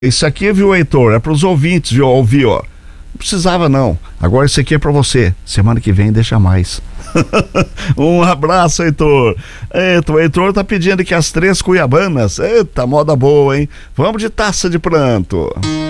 Isso aqui, viu, Heitor? É para os ouvintes, viu? Ouvir, ó. Não precisava, não. Agora isso aqui é para você. Semana que vem deixa mais. Um abraço, Heitor. Eita, o Heitor tá pedindo que as 3 cuiabanas. Eita, moda boa, hein? Vamos de Taça de Pranto.